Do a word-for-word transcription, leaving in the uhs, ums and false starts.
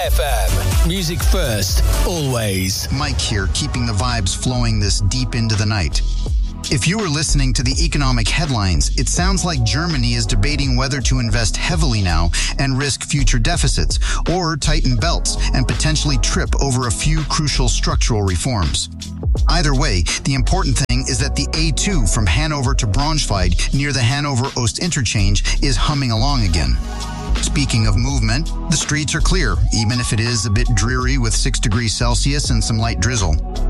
F M. Music first, always. Mike here, keeping the vibes flowing this deep into the night. If you were listening to the economic headlines, it sounds like Germany is debating whether to invest heavily now and risk future deficits, or tighten belts and potentially trip over a few crucial structural reforms. Either way, the important thing is that the A two from Hanover to Braunschweig near the Hanover-Ost interchange is humming along again. Speaking of movement, the streets are clear, even if it is a bit dreary with six degrees Celsius and some light drizzle.